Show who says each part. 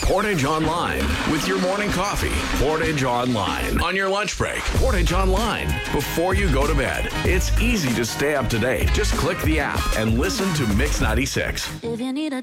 Speaker 1: Portage Online with your morning coffee. Portage Online on your lunch break. Portage Online before you go to bed. It's easy to stay up to date. Just click the app and listen to Mix 96.
Speaker 2: If you need a